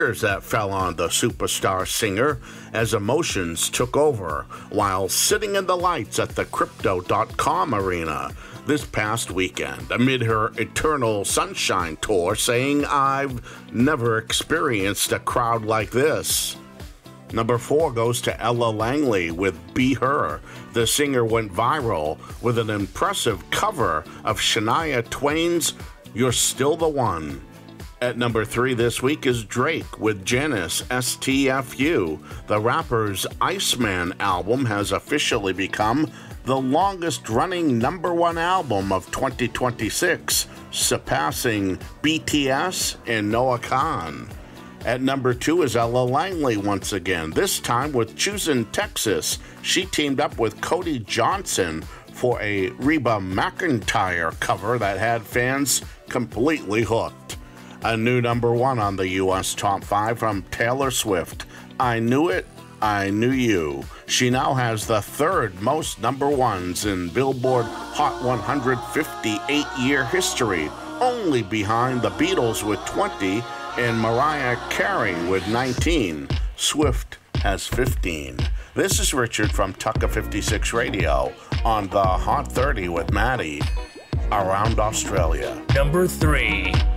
that fell on the superstar singer as emotions took over while sitting in the lights at the Crypto.com arena this past weekend amid her Eternal Sunshine tour, saying, "I've never experienced a crowd like this." Number 4 goes to Ella Langley with Be Her. The singer went viral with an impressive cover of Shania Twain's You're Still the One. At number 3 this week is Drake with Janice, STFU. The rapper's Iceman album has officially become the longest-running number 1 album of 2026, surpassing BTS and Noah Khan. At number 2 is Ella Langley once again, this time with Choosing Texas. She teamed up with Cody Johnson for a Reba McEntire cover that had fans completely hooked. A new number 1 on the U.S. Top 5 from Taylor Swift. I Knew It, I Knew You. She now has the 3rd most number 1s in Billboard Hot 100 58-year history, only behind the Beatles with 20 and Mariah Carey with 19. Swift has 15. This is Richard from Tucker 56 Radio on the Hot 30 with Maddie around Australia. Number 3.